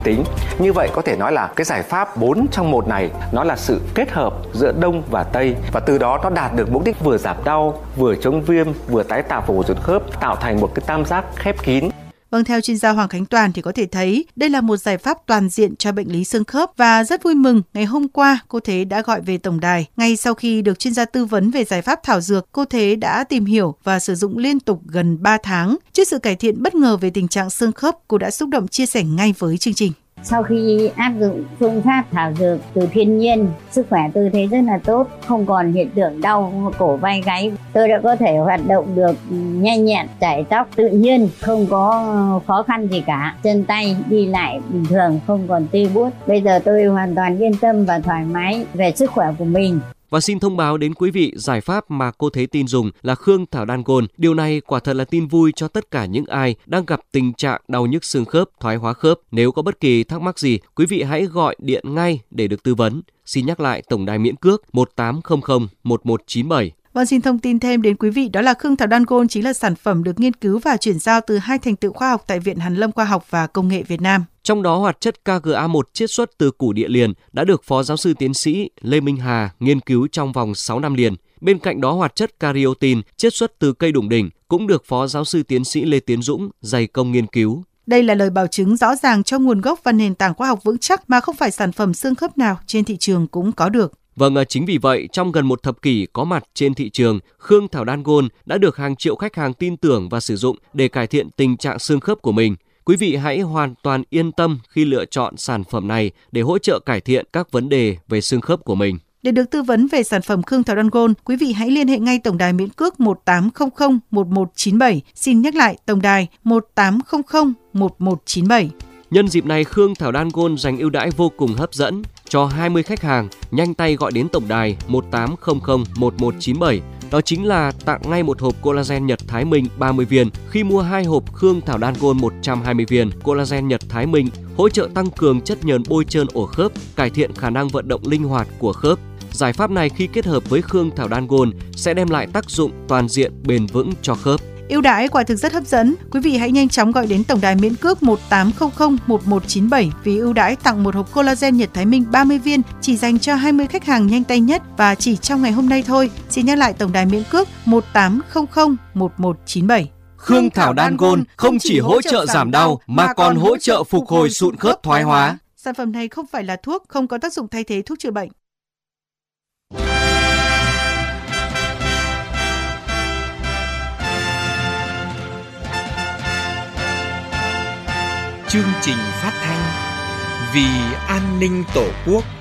tính. Như vậy có thể nói là cái giải pháp 4 trong 1 này nó là sự kết hợp giữa Đông và Tây, và từ đó nó đạt được mục đích vừa giảm đau, vừa chống viêm, vừa tái tạo phục hồi xương khớp, tạo thành một cái tam giác khép kín. Vâng, theo chuyên gia Hoàng Khánh Toàn thì có thể thấy đây là một giải pháp toàn diện cho bệnh lý xương khớp, và rất vui mừng ngày hôm qua cô Thế đã gọi về tổng đài. Ngay sau khi được chuyên gia tư vấn về giải pháp thảo dược, cô Thế đã tìm hiểu và sử dụng liên tục gần 3 tháng. Trước sự cải thiện bất ngờ về tình trạng xương khớp, cô đã xúc động chia sẻ ngay với chương trình. Sau khi áp dụng phương pháp thảo dược từ thiên nhiên, sức khỏe tôi thấy rất là tốt, không còn hiện tượng đau cổ vai gáy. Tôi đã có thể hoạt động được nhanh nhẹn, chải tóc tự nhiên, không có khó khăn gì cả. Chân tay đi lại bình thường, không còn tê buốt. Bây giờ tôi hoàn toàn yên tâm và thoải mái về sức khỏe của mình. Và xin thông báo đến quý vị, giải pháp mà cô Thế tin dùng là Khương Thảo Đan Gôn. Điều này quả thật là tin vui cho tất cả những ai đang gặp tình trạng đau nhức xương khớp, thoái hóa khớp. Nếu có bất kỳ thắc mắc gì, quý vị hãy gọi điện ngay để được tư vấn. Xin nhắc lại tổng đài miễn cước 1800 1197. Vâng, xin thông tin thêm đến quý vị, đó là Khương Thảo Đan Gôn chính là sản phẩm được nghiên cứu và chuyển giao từ 2 thành tựu khoa học tại Viện Hàn lâm Khoa học và Công nghệ Việt Nam. Trong đó, hoạt chất KGA1 chiết xuất từ củ địa liền đã được Phó Giáo sư Tiến sĩ Lê Minh Hà nghiên cứu trong vòng 6 năm liền. Bên cạnh đó, hoạt chất Cariotin chiết xuất từ cây đủng đỉnh cũng được Phó Giáo sư Tiến sĩ Lê Tiến Dũng dày công nghiên cứu. Đây là lời bảo chứng rõ ràng cho nguồn gốc và nền tảng khoa học vững chắc mà không phải sản phẩm xương khớp nào trên thị trường cũng có được. Vâng, chính vì vậy, trong gần 1 thập kỷ có mặt trên thị trường, Khương Thảo Đan Gôn đã được hàng triệu khách hàng tin tưởng và sử dụng để cải thiện tình trạng xương khớp của mình. Quý vị hãy hoàn toàn yên tâm khi lựa chọn sản phẩm này để hỗ trợ cải thiện các vấn đề về xương khớp của mình. Để được tư vấn về sản phẩm Khương Thảo Đan Gôn, quý vị hãy liên hệ ngay tổng đài miễn cước 1800 1197. Xin nhắc lại tổng đài 1800 1197. Nhân dịp này, Khương Thảo Đan Gôn dành ưu đãi vô cùng hấp dẫn cho 20 khách hàng nhanh tay gọi đến tổng đài 1800 1197. Đó chính là tặng ngay một hộp collagen Nhật Thái Minh 30 viên khi mua 2 hộp Khương Thảo Đan Gôn 120 viên. Collagen Nhật Thái Minh hỗ trợ tăng cường chất nhờn bôi trơn ổ khớp, cải thiện khả năng vận động linh hoạt của khớp. Giải pháp này khi kết hợp với Khương Thảo Đan Gôn sẽ đem lại tác dụng toàn diện bền vững cho khớp. Ưu đãi quả thực rất hấp dẫn. Quý vị hãy nhanh chóng gọi đến tổng đài miễn cước 1800 1197 vì ưu đãi tặng một hộp collagen Nhật Thái Minh 30 viên chỉ dành cho 20 khách hàng nhanh tay nhất và chỉ trong ngày hôm nay thôi. Xin nhắc lại tổng đài miễn cước 1800 1197. Khương Thảo Đan Gôn không chỉ hỗ trợ giảm đau mà còn hỗ trợ phục hồi sụn khớp thoái hóa. Sản phẩm này không phải là thuốc, không có tác dụng thay thế thuốc chữa bệnh. Chương trình phát thanh Vì an ninh Tổ quốc